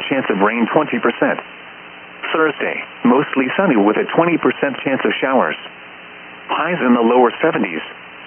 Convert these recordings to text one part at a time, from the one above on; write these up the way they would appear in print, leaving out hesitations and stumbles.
chance of rain 20%. Thursday, mostly sunny with a 20% chance of showers. Highs in the lower 70s.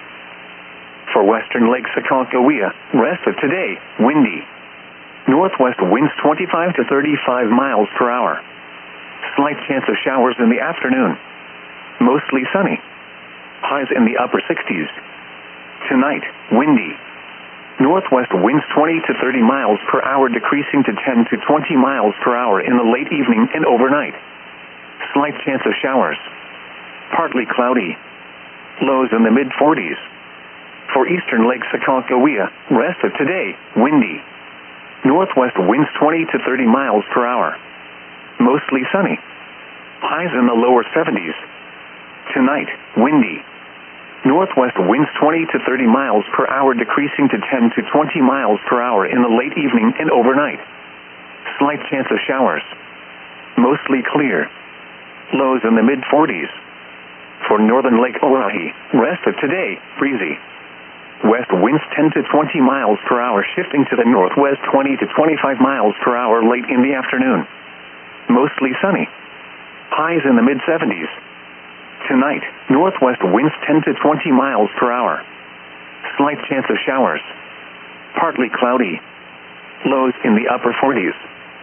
For western Lake Sakakawea, rest of today, windy. Northwest winds 25 to 35 miles per hour. Slight chance of showers in the afternoon. Mostly sunny. Highs in the upper 60s. Tonight, windy. Northwest winds 20 to 30 miles per hour decreasing to 10 to 20 miles per hour in the late evening and overnight. Slight chance of showers. Partly cloudy. Lows in the mid-40s. For eastern Lake Sakakawea, rest of today, windy. Northwest winds 20 to 30 miles per hour. Mostly sunny. Highs in the lower 70s. Tonight, windy. Northwest winds 20 to 30 miles per hour decreasing to 10 to 20 miles per hour in the late evening and overnight. Slight chance of showers. Mostly clear. Lows in the mid-40s. For northern Lake Oahe, rest of today, breezy. West winds 10 to 20 miles per hour shifting to the northwest 20 to 25 miles per hour late in the afternoon. Mostly sunny. Highs in the mid-70s. Tonight, northwest winds 10 to 20 miles per hour. Slight chance of showers. Partly cloudy. Lows in the upper 40s.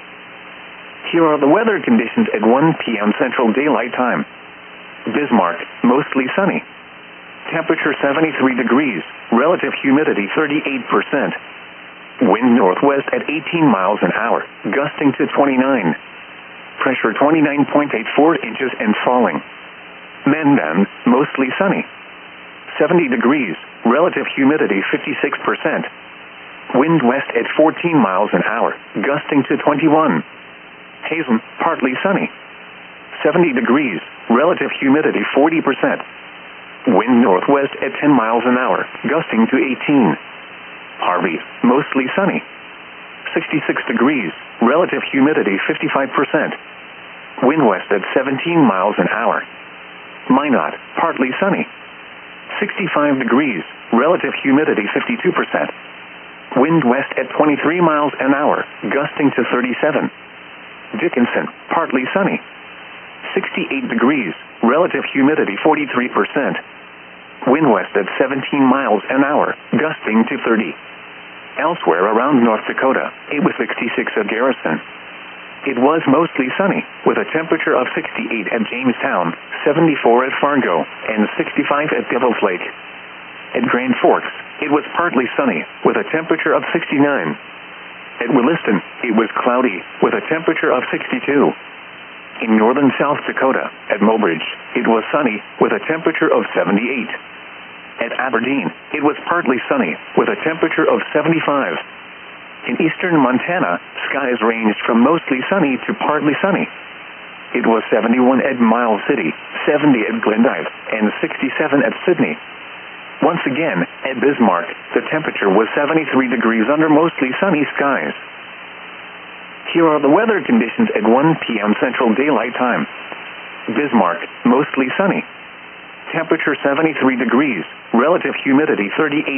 Here are the weather conditions at 1 p.m. Central Daylight Time. Bismarck, mostly sunny. Temperature 73 degrees, relative humidity 38%. Wind northwest at 18 miles an hour, gusting to 29. Pressure 29.84 inches and falling. Mendan, mostly sunny. 70 degrees, relative humidity 56%. Wind west at 14 miles an hour, gusting to 21. Hazen, partly sunny. 70 degrees, relative humidity 40%. Wind northwest at 10 miles an hour, gusting to 18. Harvey, mostly sunny. 66 degrees, relative humidity 55%. Wind west at 17 miles an hour. Minot, partly sunny. 65 degrees, relative humidity 52%. Wind west at 23 miles an hour, gusting to 37. Dickinson, partly sunny. 68 degrees, relative humidity 43%. Wind west at 17 miles an hour, gusting to 30. Elsewhere around North Dakota, it was 66 at Garrison. It was mostly sunny, with a temperature of 68 at Jamestown, 74 at Fargo, and 65 at Devil's Lake. At Grand Forks, it was partly sunny, with a temperature of 69. At Williston, it was cloudy, with a temperature of 62. In northern South Dakota, at Mobridge, it was sunny, with a temperature of 78. At Aberdeen, it was partly sunny, with a temperature of 75. In eastern Montana, skies ranged from mostly sunny to partly sunny. It was 71 at Miles City, 70 at Glendive, and 67 at Sydney. Once again, at Bismarck, the temperature was 73 degrees under mostly sunny skies. Here are the weather conditions at 1 p.m. Central Daylight Time. Bismarck, mostly sunny. Temperature 73 degrees, relative humidity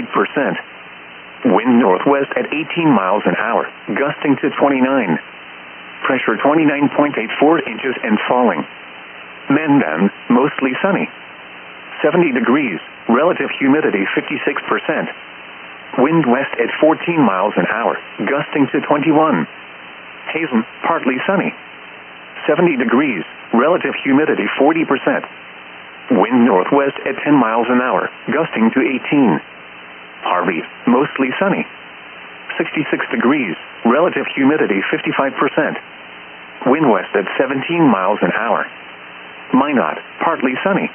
38%. Wind northwest at 18 miles an hour, gusting to 29. Pressure 29.84 inches and falling. Mendan, mostly sunny. 70 degrees, relative humidity 56%. Wind west at 14 miles an hour, gusting to 21. Hazen, partly sunny. 70 degrees, relative humidity 40%. Wind northwest at 10 miles an hour, gusting to 18. Harvey, mostly sunny. 66 degrees, relative humidity 55%. Wind west at 17 miles an hour. Minot, partly sunny.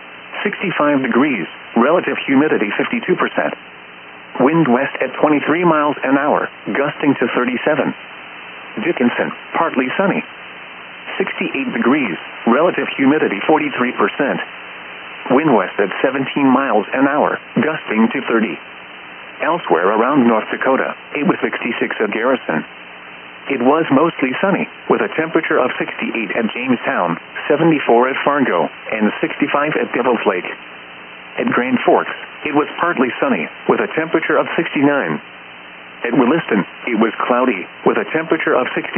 65 degrees, relative humidity 52%. Wind west at 23 miles an hour, gusting to 37. Dickinson, partly sunny. 68 degrees, relative humidity 43%. Wind west at 17 miles an hour, gusting to 30. Elsewhere around North Dakota, it was 66 at Garrison. It was mostly sunny, with a temperature of 68 at Jamestown, 74 at Fargo, and 65 at Devil's Lake. At Grand Forks, it was partly sunny, with a temperature of 69. At Williston, it was cloudy, with a temperature of 60.